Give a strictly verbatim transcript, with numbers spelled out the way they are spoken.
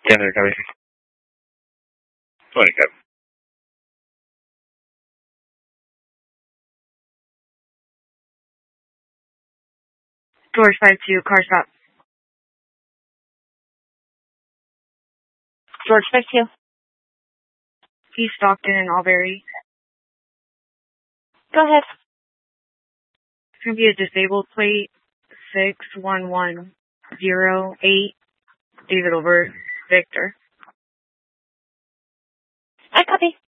Canada, copy. twenty, copy. George five two, car stop. George five two. East Stockton and Albury. Go ahead. It's going to be a disabled plate, six one one zero eight, David over Victor. I copy.